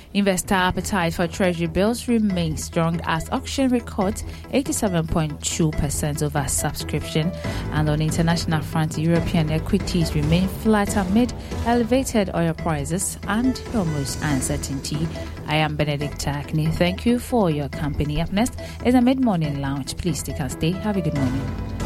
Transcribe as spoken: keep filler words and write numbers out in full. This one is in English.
Investor appetite for treasury bills remains strong as auction records eighty-seven point two percent over subscription. And on the international front, European equities remain flat amid elevated oil prices and Hormuz uncertainty. I am Benedicta Akni. Thank you for your company. Up next is a mid-morning lounge. Please take a stay. Have a good morning.